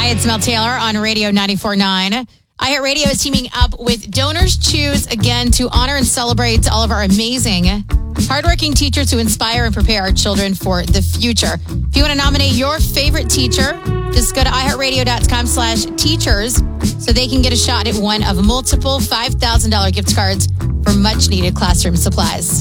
Hi, it's Mel Taylor on Radio 94.9. iHeartRadio is teaming up with Donors Choose again to honor and celebrate all of our amazing, hardworking teachers who inspire and prepare our children for the future. If you want to nominate your favorite teacher, just go to iHeartRadio.com/teachers so they can get a shot at one of multiple $5,000 gift cards for much-needed classroom supplies.